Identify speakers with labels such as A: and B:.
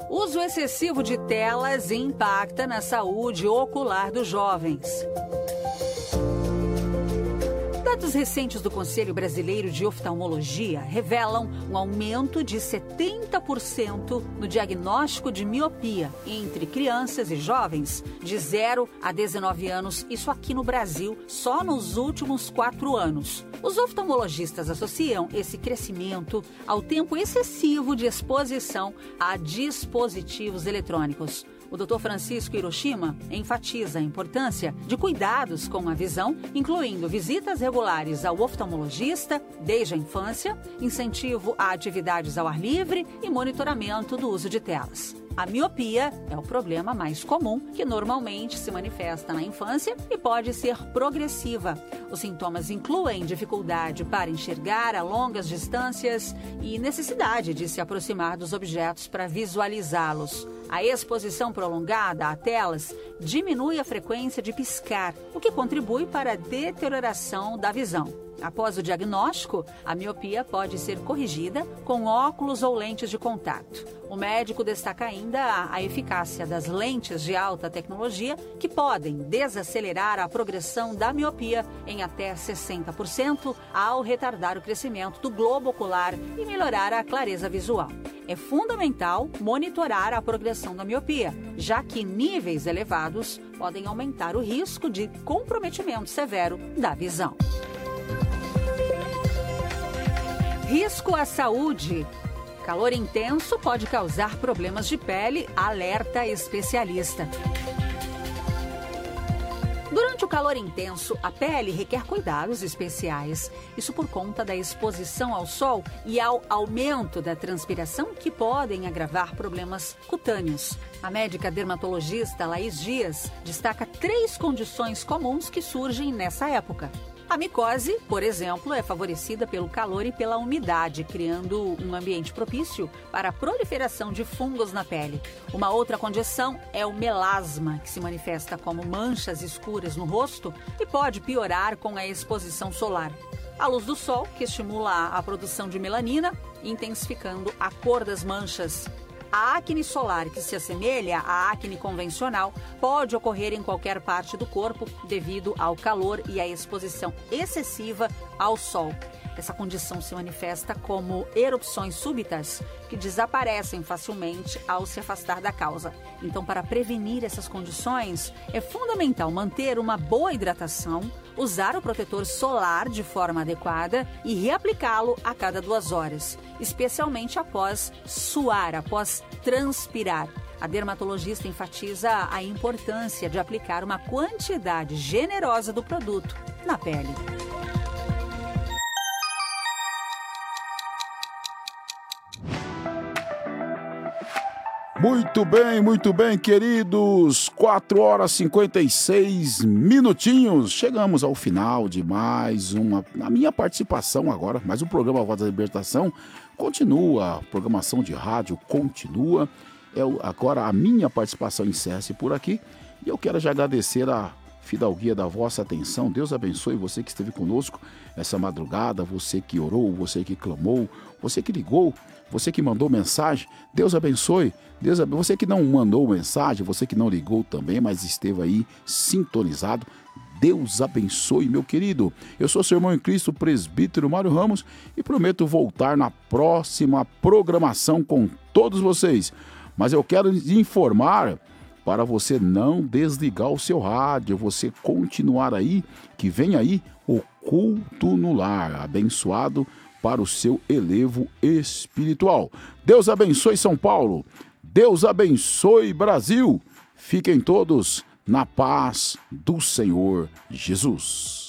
A: Uso excessivo de telas impacta na saúde ocular dos jovens. Dados recentes do Conselho Brasileiro de Oftalmologia revelam um aumento de 70% no diagnóstico de miopia entre crianças e jovens de 0 a 19 anos, isso aqui no Brasil, só nos últimos 4 anos. Os oftalmologistas associam esse crescimento ao tempo excessivo de exposição a dispositivos eletrônicos. O Dr. Francisco Hiroshima enfatiza a importância de cuidados com a visão, incluindo visitas regulares ao oftalmologista desde a infância, incentivo a atividades ao ar livre e monitoramento do uso de telas. A miopia é o problema mais comum, que normalmente se manifesta na infância e pode ser progressiva. Os sintomas incluem dificuldade para enxergar a longas distâncias e necessidade de se aproximar dos objetos para visualizá-los. A exposição prolongada a telas diminui a frequência de piscar, o que contribui para a deterioração da visão. Após o diagnóstico, a miopia pode ser corrigida com óculos ou lentes de contato. O médico destaca ainda a eficácia das lentes de alta tecnologia, que podem desacelerar a progressão da miopia em até 60% ao retardar o crescimento do globo ocular e melhorar a clareza visual. É fundamental monitorar a progressão da miopia, já que níveis elevados podem aumentar o risco de comprometimento severo da visão. Risco à saúde. Calor intenso pode causar problemas de pele, alerta especialista. Durante o calor intenso, a pele requer cuidados especiais. Isso por conta da exposição ao sol e ao aumento da transpiração, que podem agravar problemas cutâneos. A médica dermatologista Laís Dias destaca 3 condições comuns que surgem nessa época. A micose, por exemplo, é favorecida pelo calor e pela umidade, criando um ambiente propício para a proliferação de fungos na pele. Uma outra condição é o melasma, que se manifesta como manchas escuras no rosto e pode piorar com a exposição solar. A luz do sol, que estimula a produção de melanina, intensificando a cor das manchas. A acne solar, que se assemelha à acne convencional, pode ocorrer em qualquer parte do corpo devido ao calor e à exposição excessiva ao sol. Essa condição se manifesta como erupções súbitas que desaparecem facilmente ao se afastar da causa. Então, para prevenir essas condições, é fundamental manter uma boa hidratação, usar o protetor solar de forma adequada e reaplicá-lo a cada 2 horas, especialmente após suar, após transpirar. A dermatologista enfatiza a importância de aplicar uma quantidade generosa do produto na pele.
B: Muito bem, queridos. 4 horas e 56 minutinhos. Chegamos ao final de mais a minha participação agora, mas o programa Voz da Libertação continua, a programação de rádio continua. Agora a minha participação encerra-se por aqui e eu quero já agradecer a fidalguia da vossa atenção. Deus abençoe você que esteve conosco essa madrugada, você que orou, você que clamou, você que ligou, você que mandou mensagem. Deus abençoe. Você que não mandou mensagem, você que não ligou também, mas esteve aí sintonizado. Deus abençoe, meu querido. Eu sou seu irmão em Cristo, presbítero Mário Ramos, e prometo voltar na próxima programação com todos vocês. Mas eu quero lhes informar para você não desligar o seu rádio, você continuar aí, que vem aí o culto no lar, abençoado para o seu elevo espiritual. Deus abençoe São Paulo, Deus abençoe Brasil. Fiquem todos na paz do Senhor Jesus.